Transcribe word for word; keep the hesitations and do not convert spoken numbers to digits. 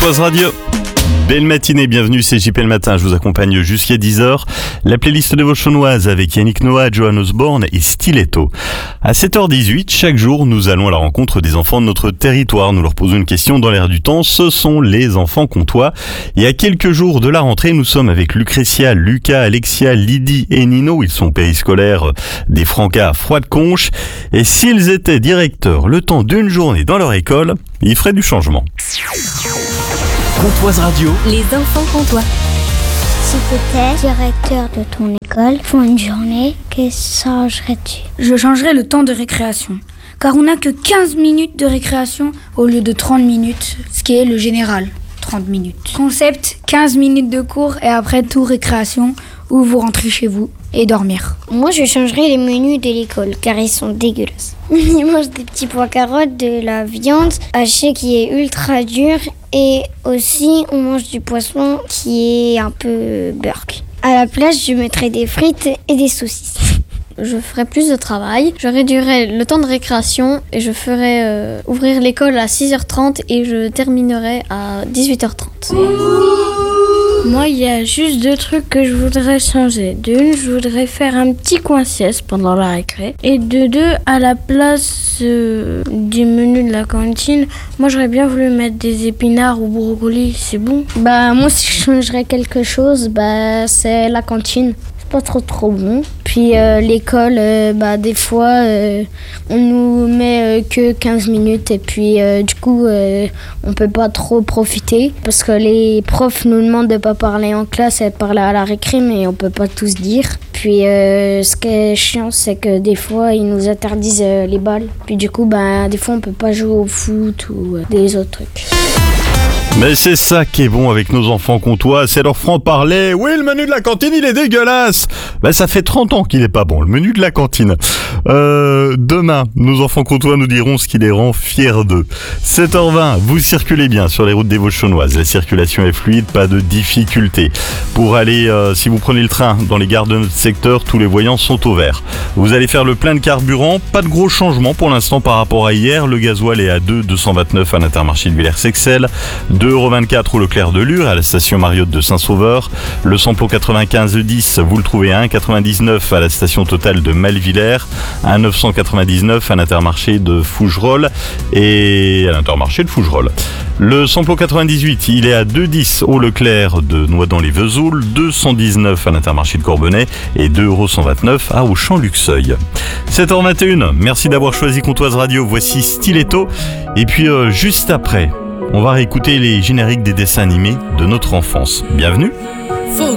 Pontoise Radio. Belle matinée, bienvenue, c'est J P le matin, je vous accompagne jusqu'à dix heures. La playlist de vos chaunoises avec Yannick Noah, Johan Osborne et Stiletto. À sept heures dix-huit, chaque jour, nous allons à la rencontre des enfants de notre territoire. Nous leur posons une question dans l'air du temps, ce sont les enfants comtois. Et à quelques jours de la rentrée, nous sommes avec Lucrétia, Lucas, Alexia, Lydie et Nino. Ils sont périscolaires des Francas à Froide-Conche. Et s'ils étaient directeurs le temps d'une journée dans leur école, ils feraient du changement. Pontoise Radio. Les enfants comtois. Si tu étais directeur de ton école pour une journée, que changerais-tu? Je changerais le temps de récréation, car on n'a que quinze minutes de récréation au lieu de trente minutes, ce qui est le général, trente minutes. Concept, quinze minutes de cours et après tout récréation, où vous rentrez chez vous et dormir. Moi, je changerais les menus de l'école, car ils sont dégueulasses. Ils mangent des petits pois carottes, de la viande hachée qui est ultra dure, et aussi on mange du poisson qui est un peu burk. À la place, je mettrais des frites et des saucisses. Je ferais plus de travail, je réduirais le temps de récréation et je ferais euh, ouvrir l'école à six heures trente et je terminerais à dix-huit heures trente. Moi, il y a juste deux trucs que je voudrais changer. De une, je voudrais faire un petit coin sieste pendant la récré. Et de deux, à la place euh, du menu de la cantine, moi, j'aurais bien voulu mettre des épinards ou brocolis, c'est bon. Bah, moi, si je changerais quelque chose, bah, c'est la cantine. C'est pas trop trop bon. Puis euh, l'école, euh, bah, des fois, euh, on nous met euh, que quinze minutes et puis euh, du coup, euh, on peut pas trop profiter parce que les profs nous demandent de pas parler en classe et de parler à la récré, mais on peut pas tous dire. Puis euh, ce qui est chiant, c'est que des fois, ils nous interdisent euh, les balles. Puis du coup, bah, des fois, on peut pas jouer au foot ou euh, des autres trucs. Mais c'est ça qui est bon avec nos enfants comtois, c'est leur franc-parler. Oui, le menu de la cantine, il est dégueulasse. Ben, ça fait trente ans qu'il est pas bon, le menu de la cantine. Euh, demain, nos enfants comtois nous diront ce qui les rend fiers d'eux. sept heures vingt, vous circulez bien sur les routes des Vosges chaunoises. La circulation est fluide, pas de difficulté. Pour aller, euh, si vous prenez le train dans les gares de notre secteur, tous les voyants sont au vert. Vous allez faire le plein de carburant, pas de gros changements pour l'instant par rapport à hier. Le gasoil est à deux euros deux cent vingt-neuf à l'Intermarché de Villers-Sexel. deux euros vingt-quatre au Leclerc de Lure, à la station Mariotte de Saint-Sauveur. Le samplon quatre-vingt-quinze dix, vous le trouvez à un euro quatre-vingt-dix-neuf à la station Total de Malvillers, à un euro neuf cent quatre-vingt-dix-neuf à l'Intermarché de Fougerolles et à l'Intermarché de Fougerolles. Le samplon quatre-vingt-dix-huit, il est à deux euros dix au Leclerc de Noidans-les-Vesoul, deux cent dix-neuf à l'Intermarché de Corbonnet et deux euros cent vingt-neuf à Auchan-Luxeuil. sept heures vingt et une, merci d'avoir choisi Pontoise Radio, voici Stiletto. Et puis euh, juste après, on va réécouter les génériques des dessins animés de notre enfance. Bienvenue.